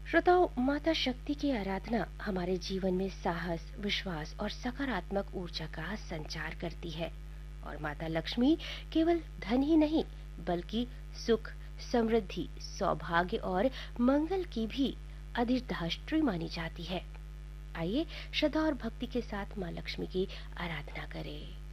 श्रोताओं, माता शक्ति की आराधना हमारे जीवन में साहस, विश्वास और सकारात्मक ऊर्जा का संचार करती है। और माता लक्ष्मी केवल धन ही नहीं, बल्कि सुख, समृद्धि, सौभाग्य और मंगल की भी अधिष्ठात्री मानी जाती है। आइए श्रद्धा और भक्ति के साथ माँ लक्ष्मी की आराधना करें।